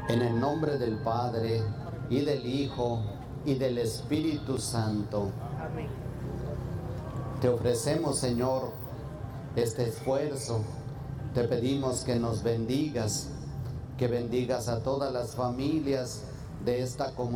En el nombre del Padre, y del Hijo, y del Espíritu Santo. Amén. Te ofrecemos, Señor, este esfuerzo. Te pedimos que nos bendigas, que bendigas a todas las familias de esta comunidad.